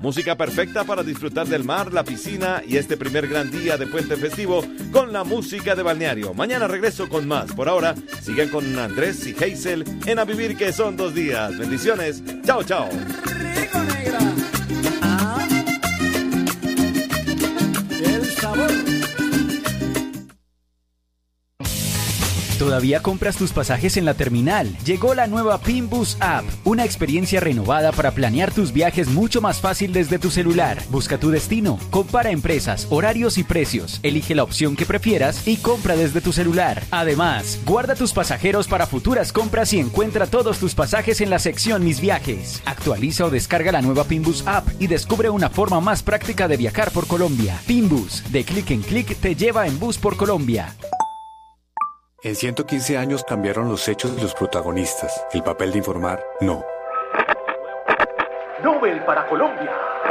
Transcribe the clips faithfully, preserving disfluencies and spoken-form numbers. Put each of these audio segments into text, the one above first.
Música perfecta para disfrutar del mar, la piscina y este primer gran día de puente festivo con la música de balneario. Mañana regreso con más. Por ahora, sigan con Andrés y Hazel en A Vivir que son dos días. Bendiciones. Chao, chao. Rico, negra. Ah. El sabor. ¿Todavía compras tus pasajes en la terminal? Llegó la nueva Pinbus App, una experiencia renovada para planear tus viajes mucho más fácil desde tu celular. Busca tu destino, compara empresas, horarios y precios, elige la opción que prefieras y compra desde tu celular. Además, guarda tus pasajeros para futuras compras y encuentra todos tus pasajes en la sección Mis Viajes. Actualiza o descarga la nueva Pinbus App y descubre una forma más práctica de viajar por Colombia. Pinbus, de clic en clic te lleva en bus por Colombia. En ciento quince años cambiaron los hechos de los protagonistas. El papel de informar, no. Nobel para Colombia.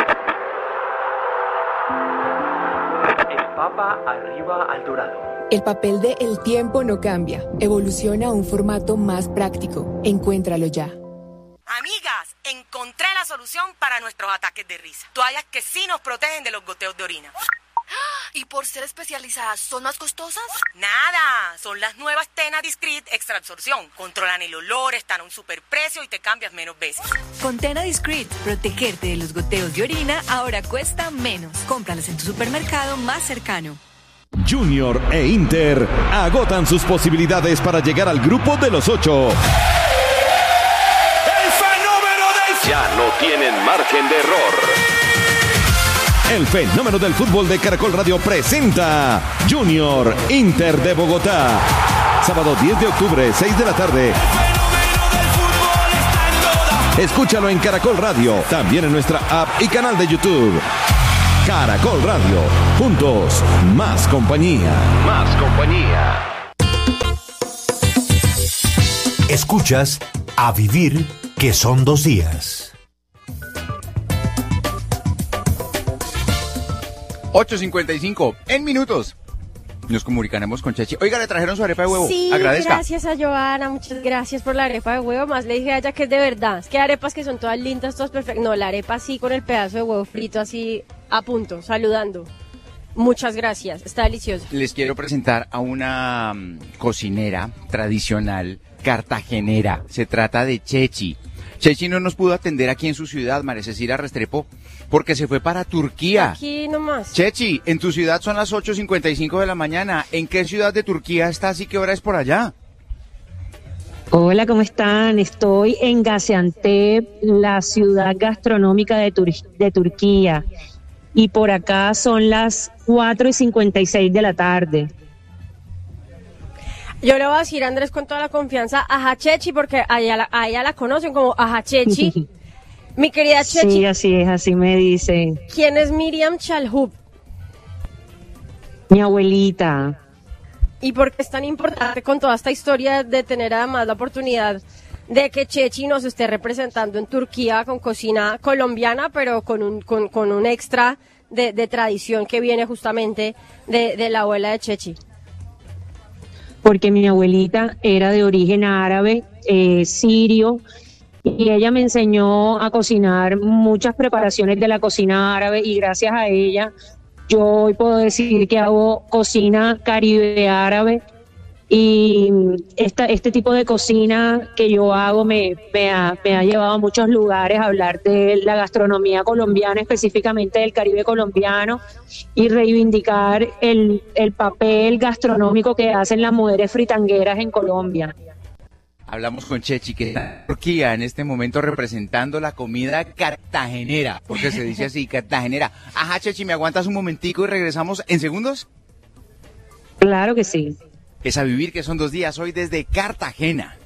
El Papa arriba al dorado. El papel de El Tiempo no cambia. Evoluciona a un formato más práctico. Encuéntralo ya. Amigas, encontré la solución para nuestros ataques de risa. Toallas que sí nos protegen de los goteos de orina. ¿Y por ser especializadas son más costosas? Nada, son las nuevas Tena Discreet Extra Absorción. Controlan el olor, están a un superprecio y te cambias menos veces. Con Tena Discreet, protegerte de los goteos de orina ahora cuesta menos. Cómpralas en tu supermercado más cercano. Junior e Inter agotan sus posibilidades para llegar al grupo de los ocho. El fenómeno del... Ya no tienen margen de error. El fenómeno del fútbol de Caracol Radio presenta Junior Inter de Bogotá. Sábado diez de octubre, seis de la tarde. El fenómeno del fútbol está en toda. Escúchalo en Caracol Radio, también en nuestra app y canal de YouTube. Caracol Radio, juntos, más compañía. Más compañía. Escuchas A Vivir que son dos días. ocho cincuenta y cinco en minutos. Nos comunicaremos con Chechi. Oiga, le trajeron su arepa de huevo. Sí, agradezca. Gracias a Joana, muchas gracias por la arepa de huevo. Más le dije a ella que es de verdad. Es que hay arepas que son todas lindas, todas perfectas. No, la arepa así con el pedazo de huevo frito así a punto, saludando. Muchas gracias, está delicioso. Les quiero presentar a una um, cocinera tradicional cartagenera. Se trata de Chechi. Chechi no nos pudo atender aquí en su ciudad, María Cecilia Restrepo, porque se fue para Turquía. Aquí nomás. Chechi, en tu ciudad son las ocho cincuenta y cinco de la mañana. ¿En qué ciudad de Turquía estás y qué hora es por allá? Hola, ¿cómo están? Estoy en Gaziantep, la ciudad gastronómica de, Tur- de Turquía. Y por acá son las cuatro y cincuenta y seis de la tarde. Yo le voy a decir, Andrés, con toda la confianza, a Chechi, porque a ella, la, a ella la conocen como Aja Chechi. Mi querida Chechi. Sí, así es, así me dicen. ¿Quién es Miriam Chalhub? Mi abuelita. ¿Y por qué es tan importante con toda esta historia de tener además la oportunidad de que Chechi nos esté representando en Turquía con cocina colombiana, pero con un, con, con un extra de, de tradición que viene justamente de, de la abuela de Chechi? Porque mi abuelita era de origen árabe, eh, sirio, y ella me enseñó a cocinar muchas preparaciones de la cocina árabe, y gracias a ella yo hoy puedo decir que hago cocina caribe árabe, y esta, este tipo de cocina que yo hago me, me, ha, me ha llevado a muchos lugares a hablar de la gastronomía colombiana, específicamente del Caribe colombiano, y reivindicar el, el papel gastronómico que hacen las mujeres fritangueras en Colombia. Hablamos con Chechi, que está en Turquía en este momento representando la comida cartagenera, porque se dice así, cartagenera. Ajá, Chechi, ¿me aguantas un momentico y regresamos en segundos? Claro que sí. Es A Vivir que son dos días, hoy desde Cartagena.